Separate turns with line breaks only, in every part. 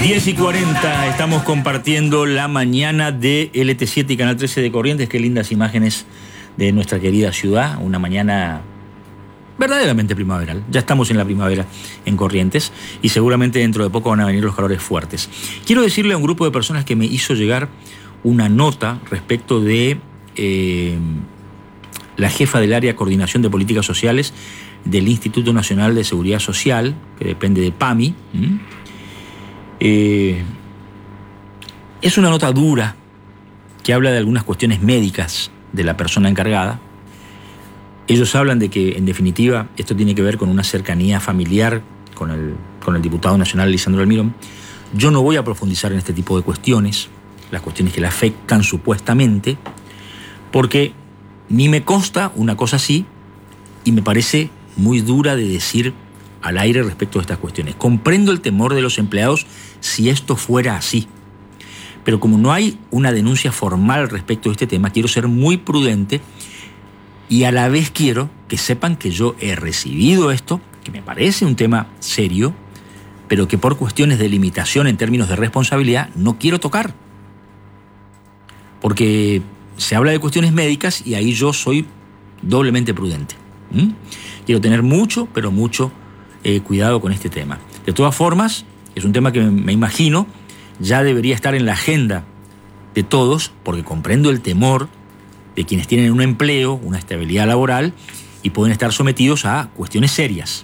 10:40, estamos compartiendo la mañana de LT7 y Canal 13 de Corrientes. Qué lindas imágenes de nuestra querida ciudad. Una mañana verdaderamente primaveral. Ya estamos en la primavera en Corrientes y seguramente dentro de poco van a venir los calores fuertes. Quiero decirle a un grupo de personas que me hizo llegar una nota respecto de la jefa del área de coordinación de políticas sociales del Instituto Nacional de Seguridad Social, que depende de PAMI. Es una nota dura que habla de algunas cuestiones médicas de la persona encargada. Ellos hablan de que, en definitiva, esto tiene que ver con una cercanía familiar con el diputado nacional Lisandro Almirón. Yo no voy a profundizar en este tipo de cuestiones, las cuestiones que le afectan supuestamente, porque ni me consta una cosa así y me parece muy dura de decir al aire respecto a estas cuestiones. Comprendo el temor de los empleados si esto fuera así, pero como no hay una denuncia formal respecto a este tema, quiero ser muy prudente y a la vez quiero que sepan que yo he recibido esto, que me parece un tema serio, pero que por cuestiones de limitación en términos de responsabilidad no quiero tocar. Porque se habla de cuestiones médicas y ahí yo soy doblemente prudente. Quiero tener mucho, pero mucho cuidado con este tema. De todas formas, es un tema que me imagino ya debería estar en la agenda de todos, porque comprendo el temor de quienes tienen un empleo, una estabilidad laboral y pueden estar sometidos a cuestiones serias.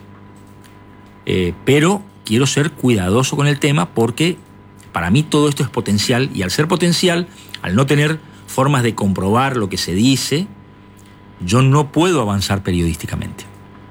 Pero quiero ser cuidadoso con el tema porque para mí todo esto es potencial y al ser potencial, al no tener formas de comprobar lo que se dice, yo no puedo avanzar periodísticamente.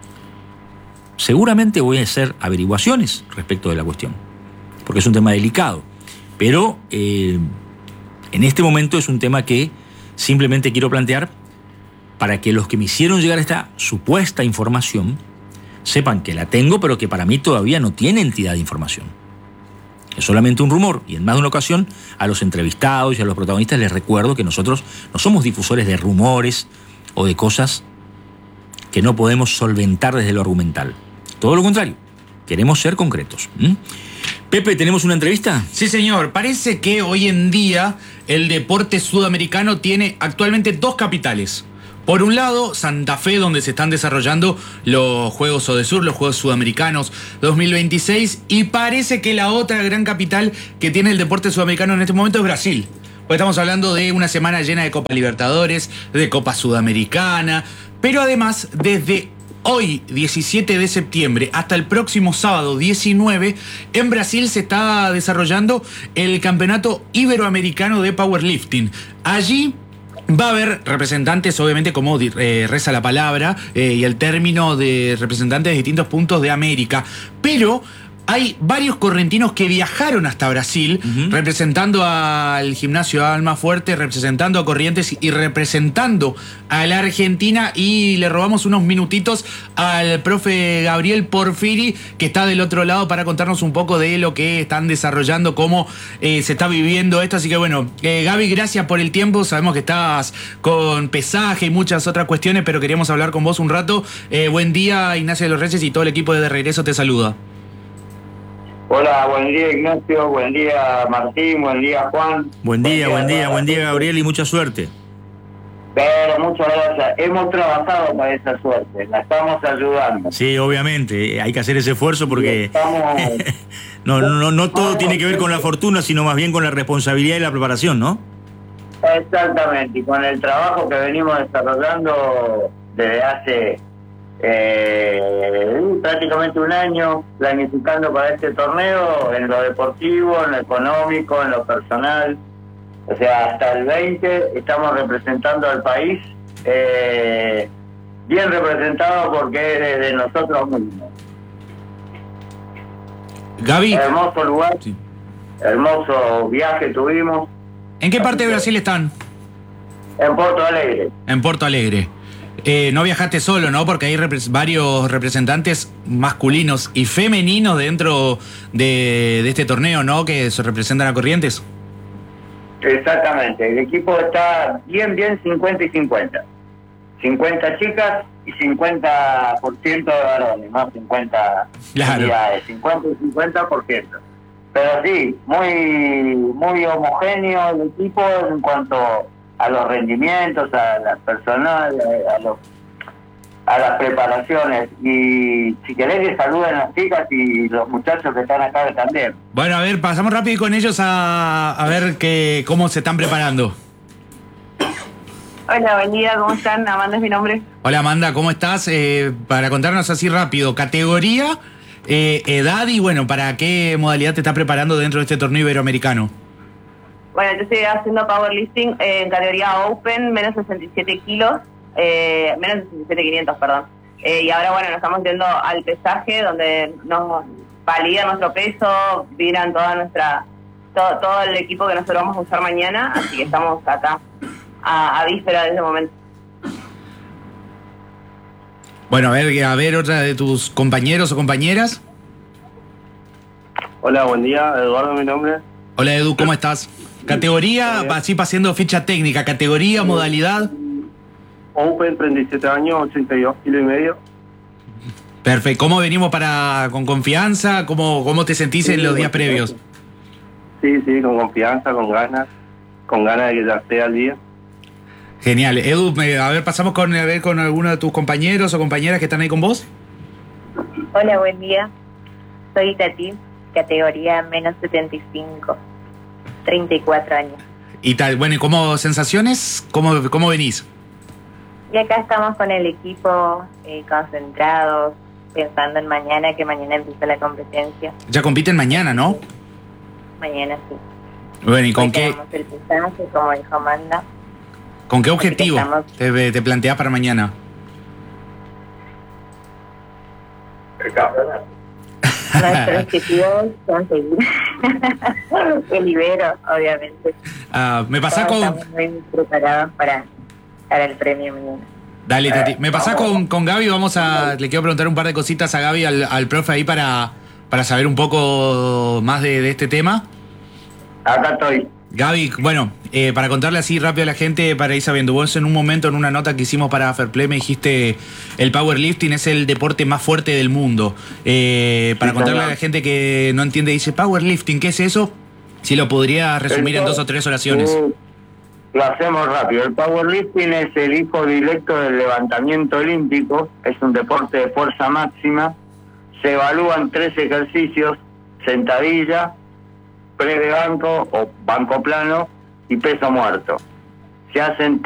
Seguramente voy a hacer averiguaciones respecto de la cuestión, porque es un tema delicado, pero en este momento es un tema que simplemente quiero plantear para que los que me hicieron llegar esta supuesta información sepan que la tengo, pero que para mí todavía no tiene entidad de información. Es solamente un rumor, y en más de una ocasión a los entrevistados y a los protagonistas les recuerdo que nosotros no somos difusores de rumores o de cosas que no podemos solventar desde lo argumental. Todo lo contrario, queremos ser concretos. Pepe, ¿tenemos una entrevista?
Sí, señor. Parece que hoy en día el deporte sudamericano tiene actualmente dos capitales. Por un lado, Santa Fe, donde se están desarrollando los Juegos Odesur, los Juegos Sudamericanos 2026, y parece que la otra gran capital que tiene el deporte sudamericano en este momento es Brasil. Pues estamos hablando de una semana llena de Copa Libertadores, de Copa Sudamericana, pero además, desde hoy, 17 de septiembre, hasta el próximo sábado, 19, en Brasil se está desarrollando el Campeonato Iberoamericano de Powerlifting. Allí va a haber representantes, obviamente, como reza la palabra, y el término de representantes de distintos puntos de América, pero hay varios correntinos que viajaron hasta Brasil, representando al gimnasio Almafuerte, representando a Corrientes y representando a la Argentina. Y le robamos unos minutitos al profe Gabriel Porfiri, que está del otro lado, para contarnos un poco de lo que están desarrollando, cómo se está viviendo esto. Así que bueno, Gaby, gracias por el tiempo. Sabemos que estás con pesaje y muchas otras cuestiones, pero queríamos hablar con vos un rato. Buen día, Ignacio de los Reyes, y todo el equipo de Regreso te saluda.
Hola, buen día Ignacio, buen día Martín, buen día Juan.
Buen día Gabriel, y mucha suerte.
Pero muchas gracias, hemos trabajado para esa suerte, la estamos ayudando.
Sí, obviamente, hay que hacer ese esfuerzo porque no todo tiene que ver con la fortuna, sino más bien con la responsabilidad y la preparación, ¿no?
Exactamente, y con el trabajo que venimos desarrollando desde hace prácticamente un año, planificando para este torneo en lo deportivo, en lo económico, en lo personal. O sea, hasta el 20 estamos representando al país, bien representado porque es de nosotros mismos.
Gaby.
Hermoso lugar, sí. Hermoso viaje tuvimos.
¿En qué parte de Brasil están?
En Porto Alegre.
En Porto Alegre. No viajaste solo, ¿no? Porque hay varios representantes masculinos y femeninos dentro de este torneo, ¿no? Que se representan a Corrientes.
Exactamente. El equipo está bien 50 y 50. 50 chicas y 50% de varones, ¿no? 50
claro.
unidades, 50 y 50%. pero sí, muy homogéneo el equipo en cuanto a los rendimientos, a la personal, a las preparaciones. Y si querés que saluden las chicas y los muchachos que están acá también.
Bueno, a ver, pasamos rápido con ellos a ver cómo se están preparando.
Hola, buen día, ¿cómo están? Amanda es mi nombre.
Hola Amanda, ¿cómo estás? Para contarnos así rápido, categoría, edad y bueno, ¿para qué modalidad te estás preparando dentro de este torneo iberoamericano?
Bueno, yo estoy haciendo powerlifting en categoría Open, menos 67 kilos, menos 67.500, perdón. Y ahora, bueno, nos estamos yendo al pesaje, donde nos valida nuestro peso, miran todo el equipo que nosotros vamos a usar mañana, así que estamos acá a víspera de ese momento.
Bueno, a ver otra de tus compañeros o compañeras.
Hola, buen día, Eduardo mi nombre.
Hola Edu, ¿cómo estás? Categoría, así pasando ficha técnica, categoría, modalidad.
Open, 37 años, 82 kilos y medio.
Perfecto. ¿Cómo venimos con confianza? ¿Cómo te sentís en los días previos?
Sí, con confianza, con ganas de que ya sea el día.
Genial. Edu, a ver, pasamos con alguno de tus compañeros o compañeras que están ahí con vos.
Hola, buen día. Soy Tati, categoría menos 75, 34 años.
Y tal, bueno, ¿y cómo sensaciones? ¿Cómo venís?
Y acá estamos con el equipo concentrados, pensando en mañana, que mañana empieza la competencia.
Ya compiten mañana, ¿no?
Mañana sí.
Bueno, ¿y con
Hoy
qué?
tenemos el pesaje, como dijo Amanda.
¿Con qué objetivo
estamos-
te planteás para mañana?
Nuestro objetivo es conseguir el Ibero, obviamente.
Me pasás
Todos
con...
Estamos muy preparados para el premio mañana.
Dale, Tati. Me pasás con Gaby, le quiero preguntar un par de cositas a Gaby, al profe ahí para saber un poco más de este tema.
Acá estoy.
Gaby, bueno, para contarle así rápido a la gente, para ir sabiendo, vos en un momento, en una nota que hicimos para Fair Play, me dijiste el powerlifting es el deporte más fuerte del mundo. Para contarle a la gente que no entiende, dice powerlifting, ¿qué es eso? Si lo podría resumir en 2 o 3 oraciones.
Lo hacemos rápido. El powerlifting es el hijo directo del levantamiento olímpico, es un deporte de fuerza máxima, se evalúan 3 ejercicios: sentadilla, press de banco o banco plano y peso muerto. Se hacen